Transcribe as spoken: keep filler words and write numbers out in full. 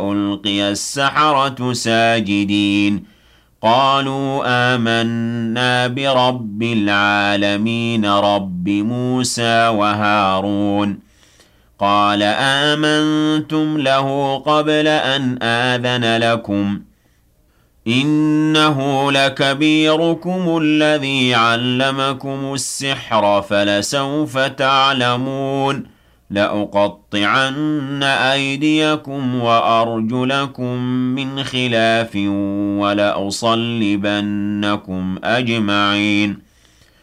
فألقي السحرة ساجدين قالوا آمنا برب العالمين رب موسى وهارون قال آمنتم له قبل أن آذن لكم إنه لكبيركم الذي علمكم السحر فلسوف تعلمون لأقطعن أيديكم وأرجلكم من خلاف ولأصلبنكم أجمعين